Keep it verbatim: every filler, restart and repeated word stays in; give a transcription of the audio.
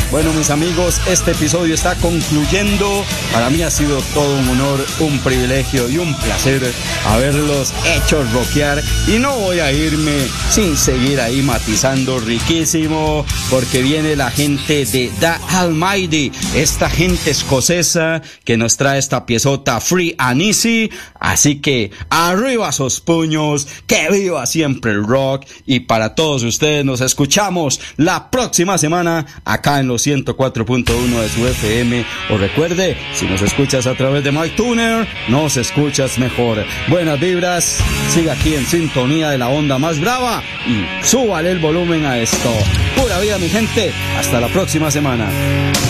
Bueno, mis amigos, este episodio está concluyendo. Para mí ha sido todo un honor, un privilegio y un placer haberlos hecho rockear. Y no voy a irme sin seguir ahí matizando riquísimo, porque viene la gente de The Almighty, esta gente escocesa que nos trae esta piezota Free and Easy. Así que arriba sus puños, que viva siempre el rock. Y para todos ustedes nos escuchamos la próxima semana acá en los ciento cuatro punto uno de su F M. O recuerde, si nos escuchas a través de MyTuner, nos escuchas mejor. Buenas vibras, siga aquí en sintonía de la onda más brava y súbale el volumen a esto. Pura vida, mi gente, hasta la próxima semana.